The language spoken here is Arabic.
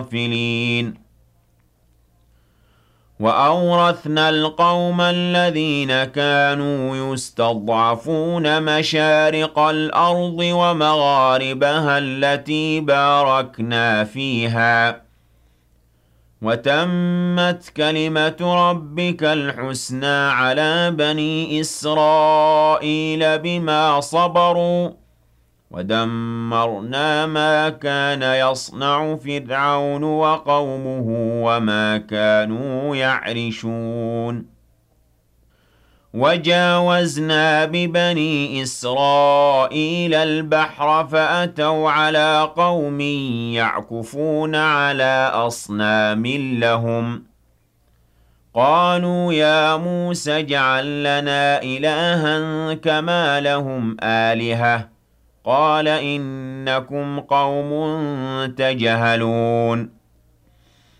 الغافلين وأورثنا القوم الذين كانوا يستضعفون مشارق الأرض ومغاربها التي باركنا فيها وتمت كلمة ربك الحسنى على بني إسرائيل بما صبروا ودمرنا ما كان يصنع فرعون وقومه وما كانوا يعرشون وجاوزنا ببني إسرائيل البحر فأتوا على قوم يعكفون على أصنام لهم قالوا يا موسى اجعل لنا إلها كما لهم آلهة قال إنكم قوم تجهلون